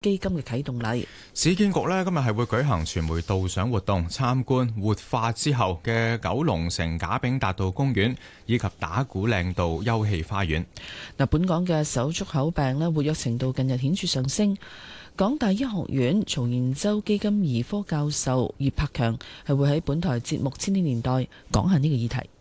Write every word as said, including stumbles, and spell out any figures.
基金嘅啟動禮。 市建局呢今日係會舉行傳媒導賞活動，參觀活化之後嘅九龍城賈炳達道公園以及打鼓嶺道休憩花園。 嗱，本港嘅手足口病呢活躍程度近日顯著上升。港大醫學院曹研洲基金兒科教授葉柏強係會喺本台節目《千禧年代》講下呢個議題。